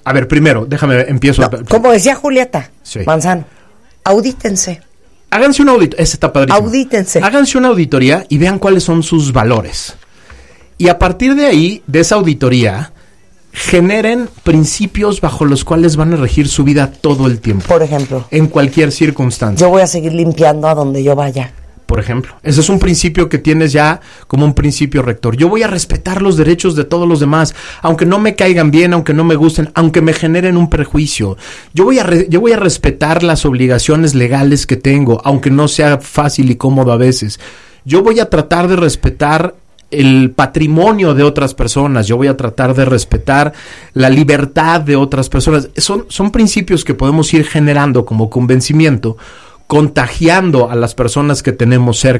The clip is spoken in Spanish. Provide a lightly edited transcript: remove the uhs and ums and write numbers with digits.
A ver, primero, empiezo. No, como decía Julieta Manzano, audítense. Háganse una auditoría, ese está padrísimo. Audítense. Háganse una auditoría y vean cuáles son sus valores. Y a partir de ahí, de esa auditoría, generen principios bajo los cuales van a regir su vida todo el tiempo. Por ejemplo. En cualquier circunstancia. Yo voy a seguir limpiando a donde yo vaya. Por ejemplo, ese es un principio que tienes ya como un principio rector. Yo voy a respetar los derechos de todos los demás, aunque no me caigan bien, aunque no me gusten, aunque me generen un perjuicio. Yo voy a respetar las obligaciones legales que tengo, aunque no sea fácil y cómodo a veces. Yo voy a tratar de respetar el patrimonio de otras personas. Yo voy a tratar de respetar la libertad de otras personas. Son principios que podemos ir generando como convencimiento, contagiando a las personas que tenemos cerca.